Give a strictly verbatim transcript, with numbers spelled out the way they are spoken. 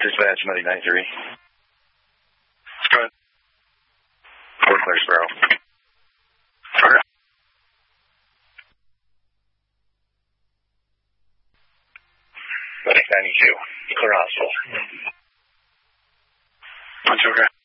Dispatch Muddy ninety-three. Go ahead. Fort Clair Sparrow. Okay. Muddy ninety-two. Clear hostile. That's okay.